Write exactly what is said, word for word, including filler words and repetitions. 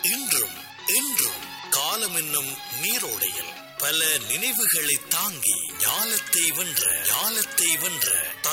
இன்றும் என்றும் காலம் என்னும் நீரோடையில் பல நினைவுகளை தாங்கி ஞாலத்தை வென்ற ஞாலத்தை வென்ற